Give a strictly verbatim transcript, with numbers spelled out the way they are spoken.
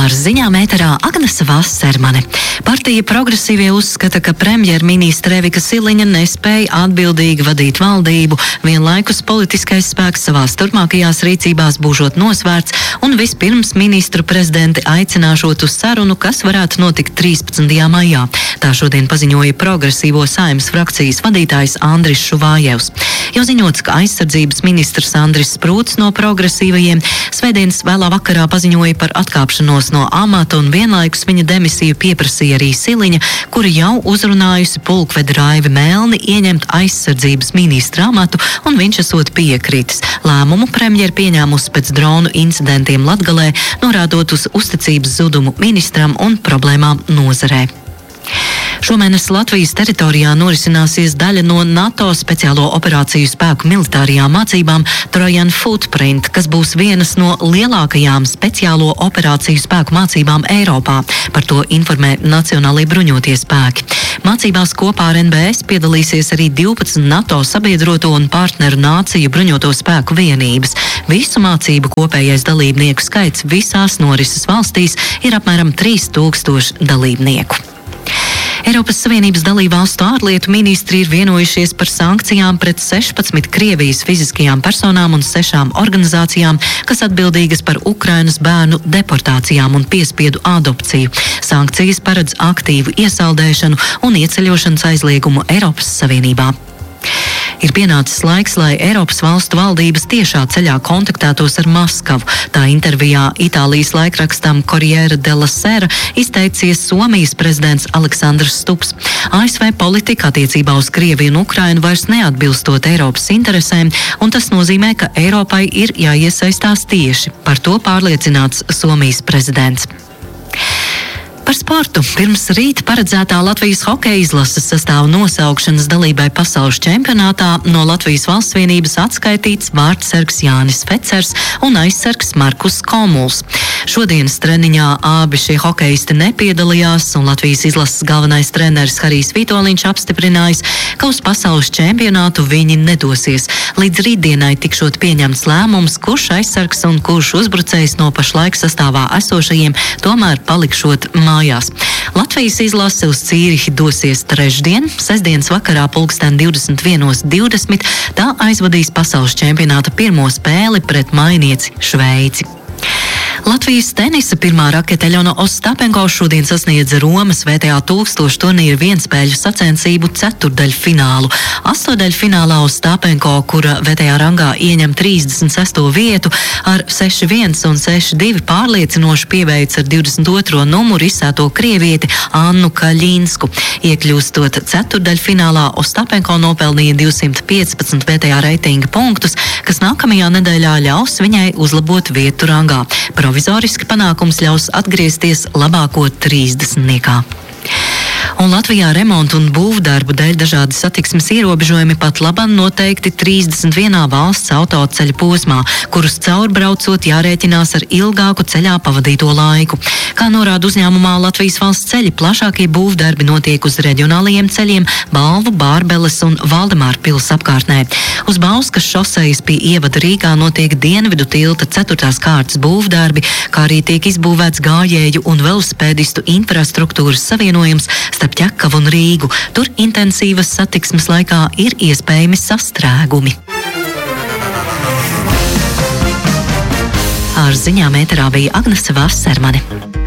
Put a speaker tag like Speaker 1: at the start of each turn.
Speaker 1: Ar ziņām ēterā Agnese Vassermane. Partija Progresīvie uzskata, ka premjerministre Evika Siliņa nespēja atbildīgi vadīt valdību, vienlaikus politiskais spēks savās turpmākajās rīcībās būšot nosvērts un vispirms ministru prezidenti aicināšot uz sarunu, kas varētu notikt trīspadsmitajā maijā. Tā šodien paziņoja Progresīvo Saeimas frakcijas vadītājs Andris Šuvājevs. Jau ziņots, ka aizsardzības ministrs Andris Sprūts no progresīvajiem svētdienas vēlā vakarā paziņoja par atkāpšanos no amata un vienlaikus viņa demisiju pieprasīja arī Siliņa, kura jau uzrunājusi pulkvedi Raivi Melni ieņemt aizsardzības ministra amatu, un viņš esot piekritis. Lēmumu premjera pieņēmusi pēc dronu incidentiem Latgalē, norādot uz uzticības zudumu ministram un problēmām nozarē. Šomēnes Latvijas teritorijā norisināsies daļa no NATO speciālo operāciju spēku militārajām mācībām Trojan Footprint, kas būs vienas no lielākajām speciālo operāciju spēku mācībām Eiropā. Par to informē Nacionālie bruņotie spēki. Mācībās kopā ar N B S piedalīsies arī divpadsmit NATO sabiedroto un partneru nāciju bruņoto spēku vienības. Visu mācību kopējais dalībnieku skaits visās norises valstīs ir apmēram trīs tūkstoši dalībnieku. Eiropas Savienības dalībvalstu ārlietu ministri ir vienojušies par sankcijām pret sešpadsmit Krievijas fiziskajām personām un sešām organizācijām, kas atbildīgas par Ukrainas bērnu deportācijām un piespiedu adopciju. Sankcijas paredz aktīvu iesaldēšanu un ieceļošanas aizliegumu Eiropas Savienībā. Ir pienācis laiks, lai Eiropas valstu valdības tiešā ceļā kontaktētos ar Maskavu. Tā intervijā Itālijas laikrakstam Corriere della Sera izteicies Somijas prezidents Aleksandrs Stubs. A S V politika attiecībā uz Krieviju un Ukrainu vairs neatbilstot Eiropas interesēm, un tas nozīmē, ka Eiropai ir jāiesaistās tieši. Par to pārliecināts Somijas prezidents. Par sportu. Pirms rīta paredzētā Latvijas hokeja izlases sastāvu nosaukšanas dalībai pasaules čempionātā no Latvijas valsts vienības atskaitīts vārdsargs Jānis Fecers un aizsargs Markus Komuls. Šodienas treniņā abi šie hokeisti nepiedalījās, un Latvijas izlases galvenais treneris Harijs Vitoļņš apstiprinājis, ka uz pasaules čempionātu viņi nedosies. Līdz rītdienai tikšot pieņemts lēmums, kurš aizsargs un kurš uzbrucējs no pašlaik sastāvā esošajiem tomēr palikšot mājās. Latvijas izlase uz Cīrihi dosies trešdien, sestdienas vakarā pulksten divdesmit viens divdesmit. Tā aizvadīs pasaules čempionāta pirmo spēli pret mainieci Šveici. Latvijas tenisa pirmā rakete Aļona Ostapenko šodien sasniedza Romas V T A tūkstošu turnīru vienspēļu sacensību ceturdaļu finālu. Astodaļu finālā Ostapenko, kura V T A rangā ieņem trīsdesmit sesto vietu, ar seši viens un seši divi pārliecinoši pieveic ar divdesmit otro numuru izsēto krievieti Annu Kaļinsku. Iekļūstot ceturdaļu finālā, Ostapenko nopelnīja divsimt piecpadsmit V T A reitinga punktus, kas nākamajā nedēļā ļaus viņai uzlabot vietu rangā. Provizoriski panākums ļaus atgriezties labāko trīsdesmitniekā. Un Latvijā remontu un būvdarbu dēļ dažādi satiksmes ierobežojumi pat labam noteikti trīsdesmit vienā valsts autoceļa posmā, kurus caurbraucot jārēķinās ar ilgāku ceļā pavadīto laiku. Kā norāda uzņēmumā Latvijas valsts ceļi, plašākie būvdarbi notiek uz reģionālajiem ceļiem Balvu, Bārbeles un Valdemāra pils apkārtnē. Uz Bauskas šosejas pie ievada Rīgā notiek Dienvidu tilta ceturtās kārtas būvdarbi, kā arī tiek izbūvēts gājēju un velospēdistu infrastruktūras savienojums starp Ķekavu un Rīgu. Tur intensīvas satiksmes laikā ir iespējami sastrēgumi. Ar ziņām ēterā bija Agnese Vassermane.